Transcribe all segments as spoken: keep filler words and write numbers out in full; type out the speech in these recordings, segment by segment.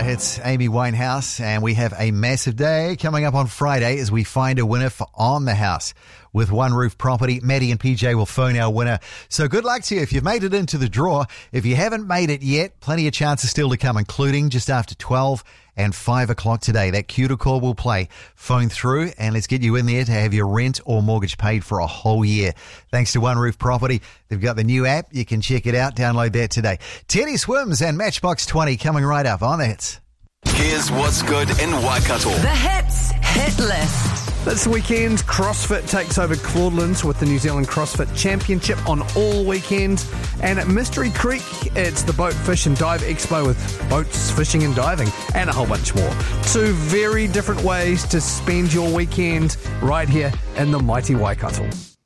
the Hits, Amy Winehouse, and we have a massive day coming up on Friday as we find a winner for On the House. With One Roof Property, Maddie and P J will phone our winner. So good luck to you if you've made it into the draw. If you haven't made it yet, plenty of chances still to come, including just after twelve and five o'clock today. That cue to call will play. Phone through and let's get you in there to have your rent or mortgage paid for a whole year. Thanks to One Roof Property. They've got the new app. You can check it out. Download that today. Teddy Swims and Matchbox twenty coming right up on the Hits. Here's what's good in Waikato. The Hits Hit List. This weekend, CrossFit takes over Claudelands with the New Zealand CrossFit Championship on all weekend. And at Mystery Creek, it's the Boat Fish and Dive Expo with boats, fishing and diving, and a whole bunch more. Two very different ways to spend your weekend right here in the mighty Waikato.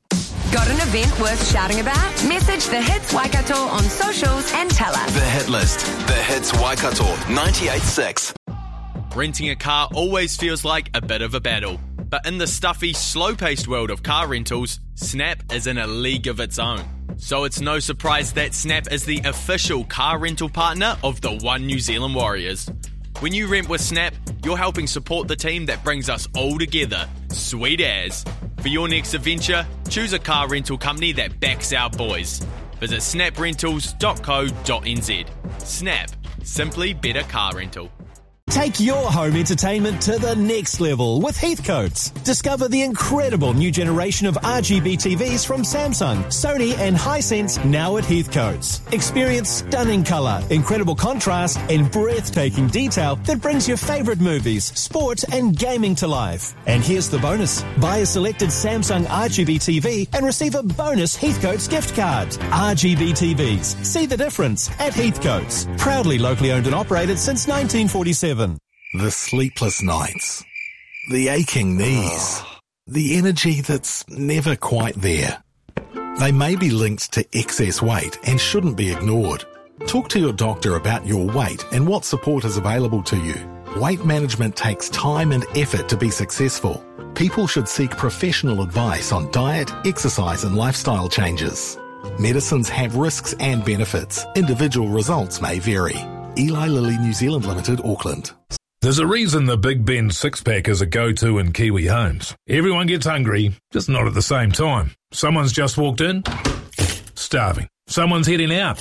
Got an event worth shouting about? Message the Hits Waikato on socials and tell us. The Hit List. The Hits Waikato ninety-eight point six. Renting a car always feels like a bit of a battle. But in the stuffy, slow-paced world of car rentals, Snap is in a league of its own. So it's no surprise that Snap is the official car rental partner of the One New Zealand Warriors. When you rent with Snap, you're helping support the team that brings us all together. Sweet as. For your next adventure, choose a car rental company that backs our boys. Visit snap rentals dot co dot n z. Snap. Simply better car rental. Take your home entertainment to the next level with Heathcotes. Discover the incredible new generation of R G B T Vs from Samsung, Sony and Hisense now at Heathcotes. Experience stunning colour, incredible contrast and breathtaking detail that brings your favourite movies, sport and gaming to life. And here's the bonus. Buy a selected Samsung R G B T V and receive a bonus Heathcotes gift card. R G B T Vs. See the difference at Heathcotes. Proudly locally owned and operated since nineteen forty-seven. The sleepless nights, the aching knees, the energy that's never quite there. They may be linked to excess weight and shouldn't be ignored. Talk to your doctor about your weight and what support is available to you. Weight management takes time and effort to be successful. People should seek professional advice on diet, exercise and lifestyle changes. Medicines have risks and benefits. Individual results may vary. Eli Lilly New Zealand Limited, Auckland. There's a reason the Big Ben six-pack is a go-to in Kiwi homes. Everyone gets hungry, just not at the same time. Someone's just walked in, starving. Someone's heading out,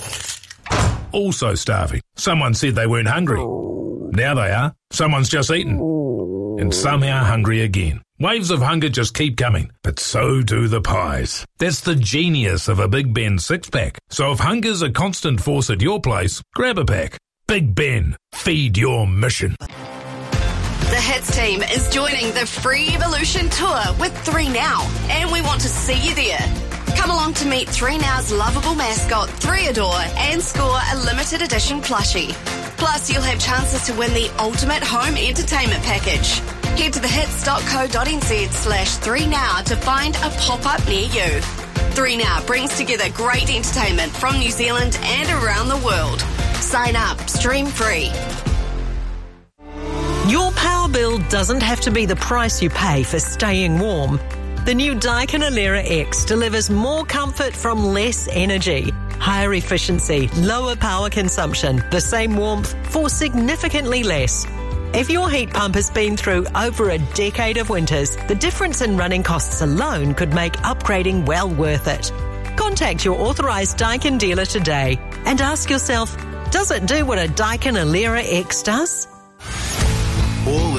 also starving. Someone said they weren't hungry. Now they are. Someone's just eaten, and somehow hungry again. Waves of hunger just keep coming, but so do the pies. That's the genius of a Big Ben six-pack. So if hunger's a constant force at your place, grab a pack. Big Ben, feed your mission. The Hits team is joining the free Evolution Tour with three now, and we want to see you there. Come along to meet three now's lovable mascot, three adore, and score a limited edition plushie. Plus, you'll have chances to win the ultimate home entertainment package. Head to thehits.co.nz slash three now to find a pop-up near you. three now brings together great entertainment from New Zealand and around the world. Sign up, stream free. Your power bill doesn't have to be the price you pay for staying warm. The new Daikin Alera X delivers more comfort from less energy, higher efficiency, lower power consumption, the same warmth for significantly less. If your heat pump has been through over a decade of winters, the difference in running costs alone could make upgrading well worth it. Contact your authorised Daikin dealer today and ask yourself, does it do what a Daikin Alera X does? All